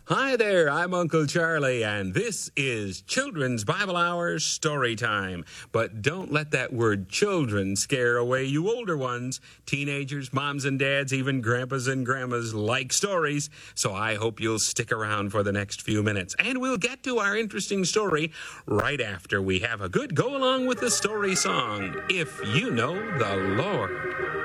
Hi there, I'm Uncle Charlie, and this is Children's Bible Hour Story Time. But don't let that word children scare away you older ones. Teenagers, moms and dads, even grandpas and grandmas like stories. So I hope you'll stick around for the next few minutes. And we'll get to our interesting story right after we have a good go along with the story song, If You Know the Lord.